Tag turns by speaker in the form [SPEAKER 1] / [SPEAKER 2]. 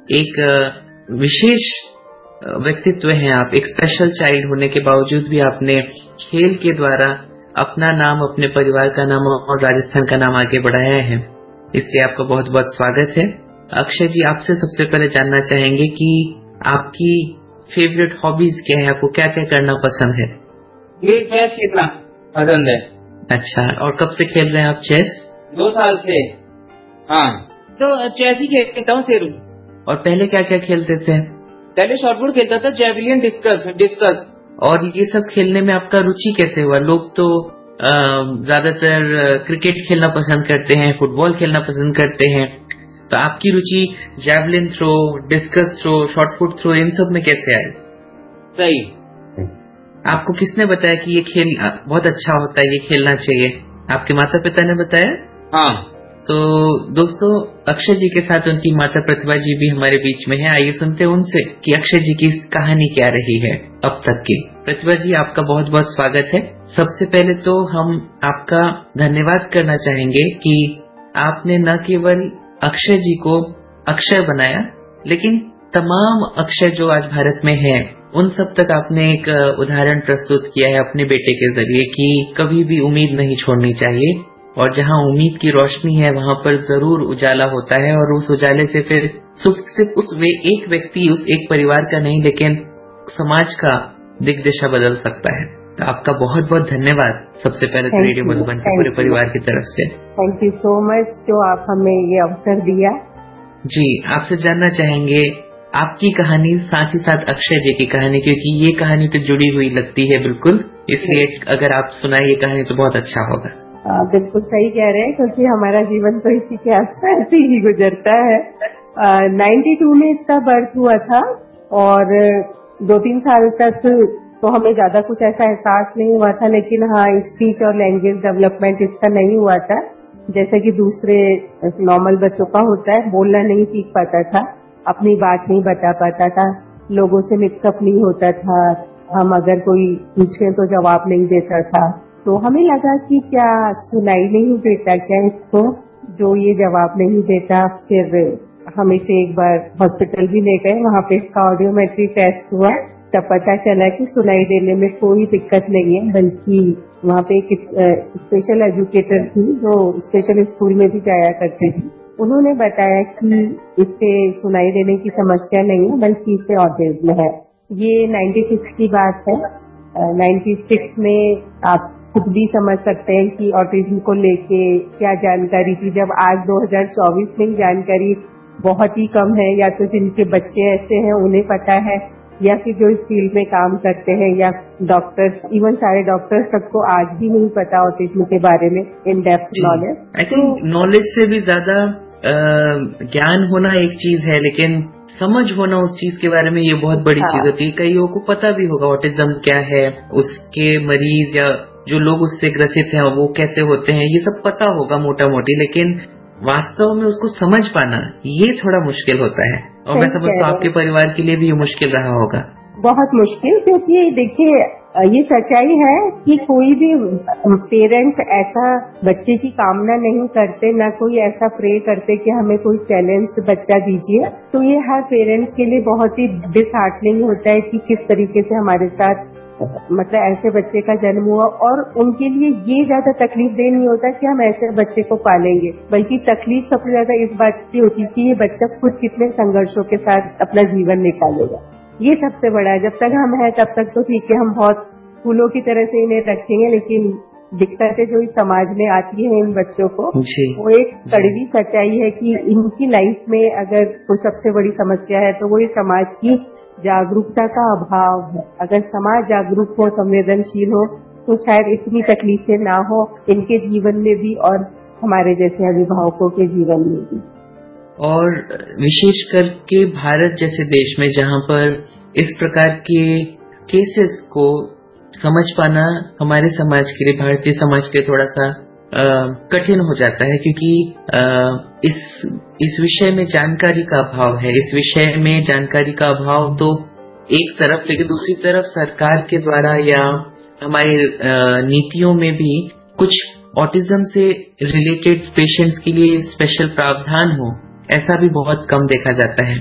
[SPEAKER 1] एक विशेष व्यक्तित्व हैं आप। एक स्पेशल चाइल्ड होने के बावजूद भी आपने खेल के द्वारा अपना नाम, अपने परिवार का नाम और राजस्थान का नाम आगे बढ़ाया है। इसलिए आपका बहुत बहुत स्वागत है। अक्षय जी, आपसे सबसे पहले जानना चाहेंगे कि आपकी फेवरेट हॉबीज क्या है, आपको क्या क्या करना पसंद है?
[SPEAKER 2] ये चेस खेलना पसंद है।
[SPEAKER 1] अच्छा, और कब से खेल रहे हैं आप चेस?
[SPEAKER 2] 2 साल से। हाँ, तो चेस ही खेलता हूँ शेरू।
[SPEAKER 1] और पहले क्या क्या खेलते थे?
[SPEAKER 2] पहले शॉटपुट खेलता था, जेवलिन, डिस्कस।
[SPEAKER 1] और ये सब खेलने में आपका रुचि कैसे हुआ? लोग तो ज्यादातर क्रिकेट खेलना पसंद करते हैं, फुटबॉल खेलना पसंद करते हैं, तो आपकी रुचि javelin throw, discus throw, shot put throw, इन सब में कैसे आई?
[SPEAKER 2] सही।
[SPEAKER 1] आपको किसने बताया कि ये खेल बहुत अच्छा होता है, ये खेलना चाहिए? आपके माता पिता ने बताया?
[SPEAKER 2] हाँ।
[SPEAKER 1] तो दोस्तों, अक्षय जी के साथ उनकी माता प्रतिभा जी भी हमारे बीच में है। आइए सुनते हैं उनसे कि अक्षय जी की कहानी क्या रही है अब तक की। प्रतिभा जी, आपका बहुत बहुत स्वागत है। सबसे पहले तो हम आपका धन्यवाद करना चाहेंगे कि आपने न केवल अक्षय जी को अक्षय बनाया, लेकिन तमाम अक्षय जो आज भारत में है उन सब तक आपने एक उदाहरण प्रस्तुत किया है अपने बेटे के जरिए कि कभी भी उम्मीद नहीं छोड़नी चाहिए, और जहां उम्मीद की रोशनी है वहां पर जरूर उजाला होता है, और उस उजाले से फिर सिर्फ उस एक व्यक्ति, उस एक परिवार का नहीं, लेकिन समाज का दिग्दिशा बदल सकता है। तो आपका बहुत बहुत धन्यवाद सबसे पहले तो रेडियो मधुबन के पूरे परिवार की तरफ से।
[SPEAKER 3] थैंक यू सो मच जो आप हमें ये अवसर दिया।
[SPEAKER 1] जी, आपसे जानना चाहेंगे आपकी कहानी, साथ ही साथ अक्षय जी की कहानी, क्योंकि ये कहानी तो जुड़ी हुई लगती है बिल्कुल, इसलिए अगर आप सुनाइए कहानी तो बहुत अच्छा होगा।
[SPEAKER 3] बिल्कुल सही कह रहे हैं, क्योंकि हमारा जीवन तो इसी के आसपास ही गुजरता है। 92 में इसका बर्थ हुआ था, और 2-3 साल तक तो हमें ज्यादा कुछ ऐसा एहसास नहीं हुआ था, लेकिन हाँ, स्पीच और लैंग्वेज डेवलपमेंट इसका नहीं हुआ था जैसे कि दूसरे नॉर्मल बच्चों का होता है। बोलना नहीं सीख पाता था, अपनी बात नहीं बता पाता था, लोगों से मिक्सअप नहीं होता था, हम अगर कोई पूछे तो जवाब नहीं देता था। तो हमें लगा कि क्या सुनाई नहीं देता क्या इसको, जो ये जवाब नहीं देता। फिर हम इसे एक बार हॉस्पिटल भी ले गए, वहाँ पे इसका ऑडियोमेट्री टेस्ट हुआ, तब पता चला कि सुनाई देने में कोई दिक्कत नहीं है, बल्कि वहाँ पे एक स्पेशल एजुकेटर थी जो स्पेशल स्कूल में भी जाया करती थी। उन्होंने बताया कि इससे सुनाई देने की समस्या नहीं है, बल्कि इससे ऑटिज्म है। ये 96 की बात है। 96 में आप खुद भी समझ सकते हैं कि ऑटिज्म को लेके क्या जानकारी थी, जब आज 2024 में जानकारी बहुत ही कम है, या तो जिनके बच्चे ऐसे हैं उन्हें पता है, या फिर जो इस फील्ड में काम करते हैं, या डॉक्टर्स, इवन सारे डॉक्टर्स तक को आज भी नहीं पता ऑटिज्म के बारे में in depth knowledge.
[SPEAKER 1] I think knowledge से भी ज्यादा ज्ञान होना एक चीज है, लेकिन समझ होना उस चीज के बारे में ये बहुत बड़ी चीज होती है। कई लोगों को पता भी होगा ऑटिज्म क्या है, उसके मरीज या जो लोग उससे ग्रसित हैं वो कैसे होते हैं, ये सब पता होगा मोटा मोटी, लेकिन वास्तव में उसको समझ पाना ये थोड़ा मुश्किल होता है। और मैं समझता हूँ आपके परिवार के लिए भी ये मुश्किल रहा होगा।
[SPEAKER 3] बहुत मुश्किल, क्योंकि देखिए ये सच्चाई है कि कोई भी पेरेंट्स ऐसा बच्चे की कामना नहीं करते, ना कोई ऐसा प्रे करते कि हमें कोई चैलेंज बच्चा दीजिए। तो ये हर पेरेंट्स के लिए बहुत ही डिसहार्टनिंग होता है कि किस तरीके से हमारे साथ मतलब ऐसे बच्चे का जन्म हुआ, और उनके लिए ये ज्यादा तकलीफ दे नहीं होता कि हम ऐसे बच्चे को पालेंगे, बल्कि तकलीफ सबसे ज्यादा इस बात की होती है कि ये बच्चा खुद कितने संघर्षों के साथ अपना जीवन निकालेगा। ये सबसे बड़ा है। जब तक हम हैं तब तक तो ठीक है, हम बहुत फूलों की तरह से इन्हें रखेंगे, लेकिन दिक्कतें जो इस समाज में आती है इन बच्चों को, वो एक कड़वी सच्चाई है कि इनकी लाइफ में अगर कोई सबसे बड़ी समस्या है तो वो ये समाज की जागरूकता का अभाव है। अगर समाज जागरूक हो, संवेदनशील हो, तो शायद इतनी तकलीफें ना हो इनके जीवन में भी और हमारे जैसे अभिभावकों के जीवन में भी।
[SPEAKER 1] और विशेष करके भारत जैसे देश में जहां पर इस प्रकार के केसेस को समझ पाना हमारे समाज के लिए, भारतीय समाज के लिए थोड़ा सा कठिन हो जाता है, क्योंकि इस विषय में जानकारी का अभाव है। इस विषय में जानकारी का अभाव तो एक तरफ, लेकिन दूसरी तरफ सरकार के द्वारा या हमारी नीतियों में भी कुछ ऑटिज्म से रिलेटेड पेशेंट्स के लिए स्पेशल प्रावधान हो, ऐसा भी बहुत कम देखा जाता है।